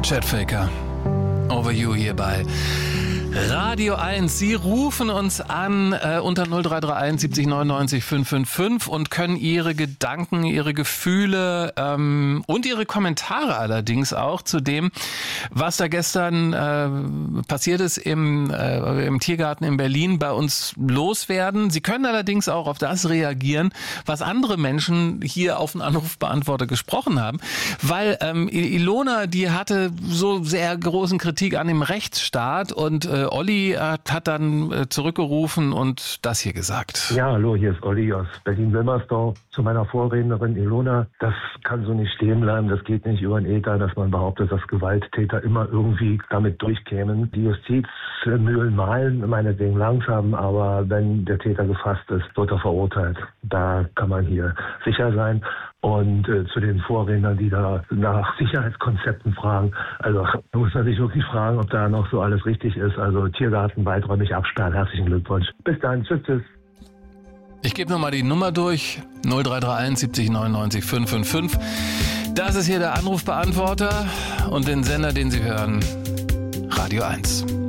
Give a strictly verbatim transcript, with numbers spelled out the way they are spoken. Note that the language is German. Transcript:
Chatfaker, Over You hier bei Radio eins. Sie rufen uns an äh, unter null drei drei eins siebzig neunundneunzig fünfhundertfünfundfünfzig und können Ihre Gedanken, Ihre Gefühle ähm, und Ihre Kommentare allerdings auch zu dem, was da gestern äh, passiert ist im, äh, im Tiergarten in Berlin, bei uns loswerden. Sie können allerdings auch auf das reagieren, was andere Menschen hier auf den Anrufbeantworter gesprochen haben, weil ähm, Ilona, die hatte so sehr großen Kritik an dem Rechtsstaat und äh, Olli hat, hat dann äh, zurückgerufen und das hier gesagt. Ja, hallo, hier ist Olli aus Berlin-Wilmersdorf. Zu meiner Vorrednerin Ilona, das kann so nicht stehen bleiben, das geht nicht über den Äther, dass man behauptet, dass Gewalttäter immer irgendwie damit durchkämen. Die Justizmühlen malen, meinetwegen langsam, aber wenn der Täter gefasst ist, wird er verurteilt. Da kann man hier sicher sein. Und äh, zu den Vorrednern, die da nach Sicherheitskonzepten fragen, also da muss man sich wirklich fragen, ob da noch so alles richtig ist. Also Tiergarten weiträumig absperren. Herzlichen Glückwunsch. Bis dann. Tschüss, tschüss. Ich gebe nochmal die Nummer durch. null drei drei eins siebzig neunundneunzig fünfhundertfünfundfünfzig. Das ist hier der Anrufbeantworter und den Sender, den Sie hören, Radio eins.